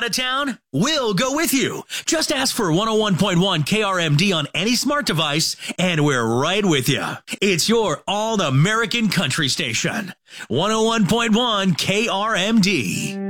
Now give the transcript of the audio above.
out of town? We'll go with you. Just ask for 101.1 KRMD on any smart device, and we're right with you. It's your all-American country station. 101.1 KRMD.